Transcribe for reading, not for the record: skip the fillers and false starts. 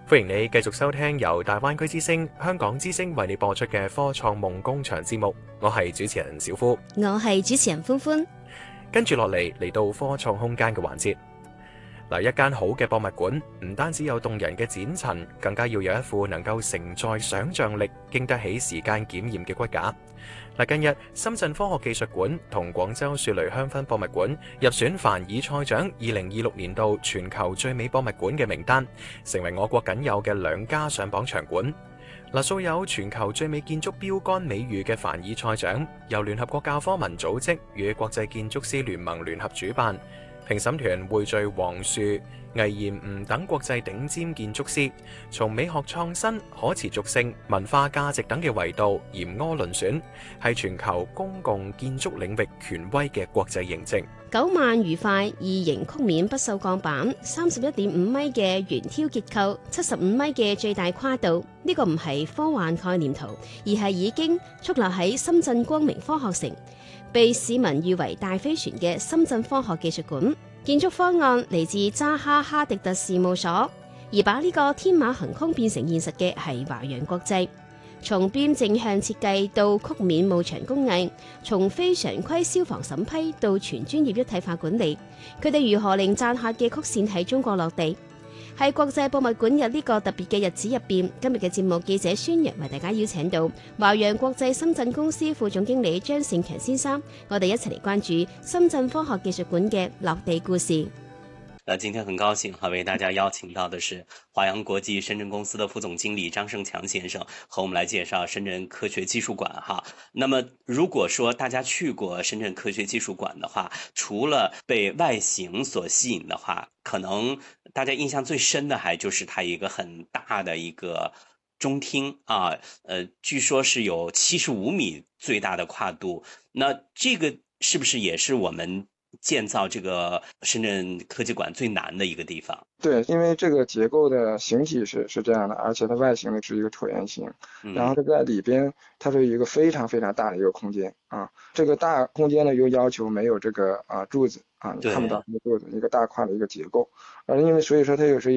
歡迎你繼續收聽由大灣區之聲、香港之聲為你播出嘅科創夢工場節目，我係主持人小夫， 我係主持人歡歡。 跟住落嚟到科創空間嘅環節。嗱，一間好嘅博物館唔單止有動人嘅展陳，更加要有一副能夠承載想像力、經得起時間檢驗嘅骨架。嗱，近日深圳科學技術館同廣州雪梨香薰博物館入選凡爾賽獎2026年度全球最美博物館嘅名單，成為我國僅有嘅兩家上榜場館。嗱，素有全球最美建築標杆美譽嘅凡爾賽獎，由聯合國教科文組織與國際建築師聯盟聯合主辦。評審團匯聚黃樹、魏延吳等國際頂尖建築師，從美學創新、可持續性、文化價值等嘅維度嚴苛遴選，係全球公共建築領域權威嘅國際認證。 9萬餘塊異形曲面不鏽鋼板，31.5米嘅懸挑結構，75米嘅最大跨度，呢個唔係科幻概念圖，而係已經矗立喺深圳光明科學城，被市民譽為大飛船嘅深圳科學技術館。建築方案嚟自扎哈哈迪特事務所，而把呢個天馬行空變成現實嘅係華陽國際。從邊正向設計到曲面幕牆工藝，從非常規消防審批到全專業一體化管理，佢哋如何令贊客嘅曲線喺中國落地？喺國際博物館日呢個特別嘅日子入邊，今日嘅節目記者孫陽為大家邀請到華陽國際深圳公司副總經理張勝強先生，我哋一齊嚟關注深圳科學技術館嘅落地故事。 今天很高興為大家邀請到的是華陽國際深圳公司的副總經理張勝強先生，和我們來介紹深圳科學技術館哈。那麼如果說大家去過深圳科學技術館的話，除了被外形所吸引的話，可能大家印象最深的還就是它一個很大的一個中廳啊，據說是有75米最大的跨度。那這個是不是也是我們建造這個深圳科技館最難的一個地方？ 對，因為這個結構的形體是這樣的，而且它外形呢是一個橢圓形，然後它在裏邊它是一個非常非常大的一個空間啊。這個大空間呢又要求沒有這個柱子啊，你看不到這個柱子，一個大塊的一個結構，因為所以說它又是